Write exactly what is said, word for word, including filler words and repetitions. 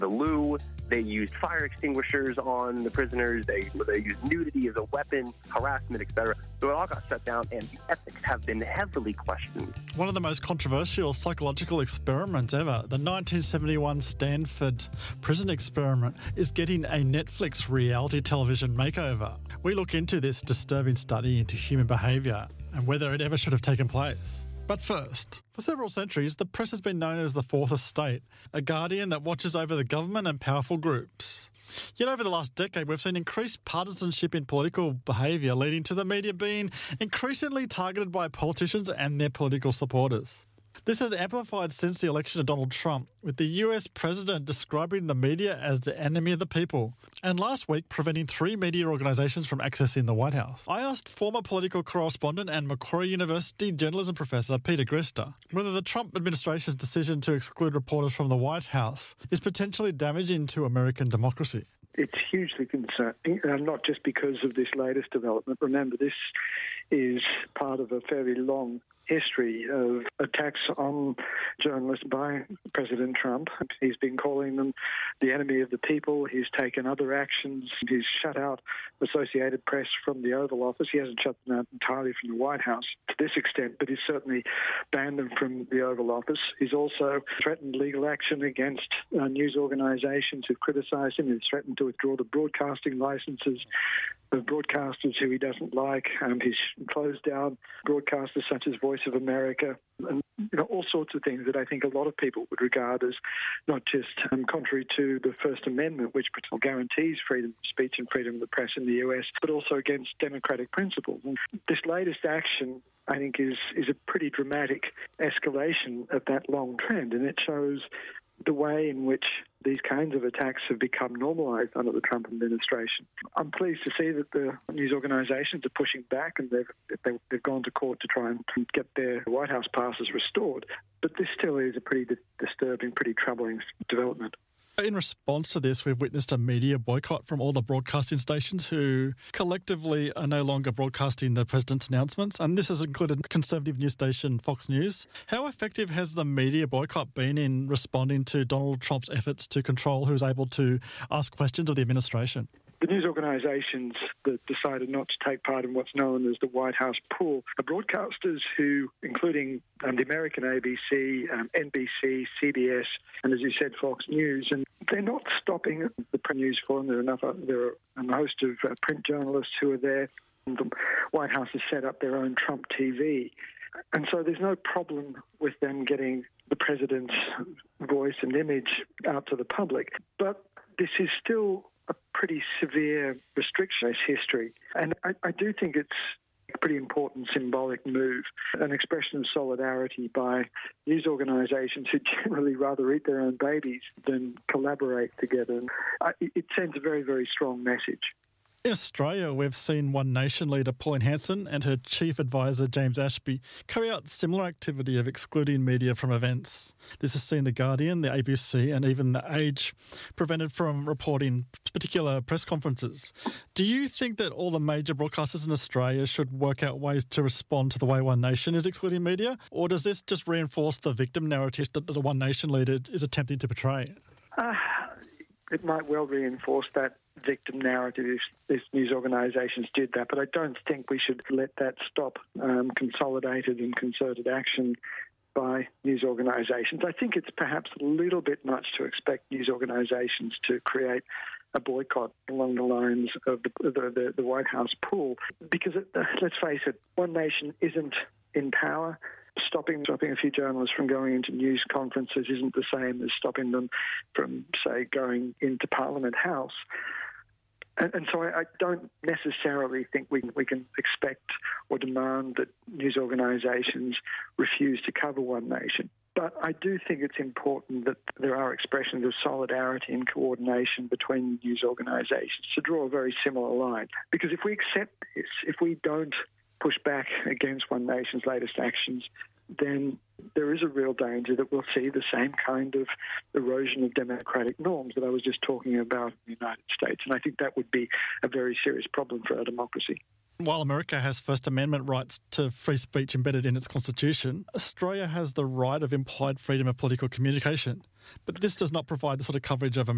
the loo. They used fire extinguishers on the prisoners. They, they used nudity as a weapon, harassment, et cetera. So it all got shut down, and the ethics have been heavily questioned. One of the most controversial psychological experiments ever, the nineteen seventy-one Stanford prison experiment, is getting a Netflix reality television makeover. We look into this disturbing study into human behaviour and whether it ever should have taken place. But first, for several centuries, the press has been known as the Fourth Estate, a guardian that watches over the government and powerful groups. Yet over the last decade, we've seen increased partisanship in political behaviour, leading to the media being increasingly targeted by politicians and their political supporters. This has amplified since the election of Donald Trump, with the U S president describing the media as the enemy of the people, and last week preventing three media organisations from accessing the White House. I asked former political correspondent and Macquarie University journalism professor Peter Grista whether the Trump administration's decision to exclude reporters from the White House is potentially damaging to American democracy. It's hugely concerning, uh, not just because of this latest development. Remember, this is part of a fairly long history of attacks on journalists by President Trump. He's been calling them the enemy of the people. He's taken other actions. He's shut out Associated Press from the Oval Office. He hasn't shut them out entirely from the White House to this extent, but he's certainly banned them from the Oval Office. He's also threatened legal action against uh, news organisations who've criticised him. He's threatened to withdraw the broadcasting licences of broadcasters who he doesn't like. Um, he's closed down broadcasters such as Voice of America, and you know, all sorts of things that I think a lot of people would regard as not just um, contrary to the First Amendment, which guarantees freedom of speech and freedom of the press in the U S, but also against democratic principles. And this latest action, I think, is is a pretty dramatic escalation of that long trend, and it shows the way in which these kinds of attacks have become normalised under the Trump administration. I'm pleased to see that the news organisations are pushing back, and they've, they've, they've gone to court to try and get their White House passes restored. But this still is a pretty di- disturbing, pretty troubling development. In response to this, we've witnessed a media boycott from all the broadcasting stations who collectively are no longer broadcasting the president's announcements, and this has included conservative news station Fox News. How effective has the media boycott been in responding to Donald Trump's efforts to control who's able to ask questions of the administration? The news organisations that decided not to take part in what's known as the White House pool are broadcasters who, including um, the American A B C, um, N B C, C B S, and as you said, Fox News. And they're not stopping the print news forum. There are, enough, there are a host of uh, print journalists who are there. And the White House has set up their own Trump T V. And so there's no problem with them getting the president's voice and image out to the public. But this is still a pretty severe restriction in history. And I, I do think it's a pretty important symbolic move, an expression of solidarity by news organisations who generally rather eat their own babies than collaborate together. And I, it sends a very, very strong message. In Australia, we've seen One Nation leader Pauline Hanson and her chief advisor James Ashby carry out similar activity of excluding media from events. This has seen The Guardian, the A B C and even The Age prevented from reporting particular press conferences. Do you think that all the major broadcasters in Australia should work out ways to respond to the way One Nation is excluding media? Or does this just reinforce the victim narrative that the One Nation leader is attempting to portray? Uh, it might well reinforce that victim narrative if, if news organisations did that, but I don't think we should let that stop um, consolidated and concerted action by news organisations. I think it's perhaps a little bit much to expect news organisations to create a boycott along the lines of the, the, the, the White House pool, because it, uh, let's face it, One Nation isn't in power. Stopping, stopping a few journalists from going into news conferences isn't the same as stopping them from, say, going into Parliament House. And, and so I, I don't necessarily think we, we can expect or demand that news organisations refuse to cover One Nation. But I do think it's important that there are expressions of solidarity and coordination between news organisations to draw a very similar line. Because if we accept this, if we don't push back against One Nation's latest actions, then there is a real danger that we'll see the same kind of erosion of democratic norms that I was just talking about in the United States. And I think that would be a very serious problem for our democracy. While America has First Amendment rights to free speech embedded in its constitution, Australia has the right of implied freedom of political communication. But this does not provide the sort of coverage of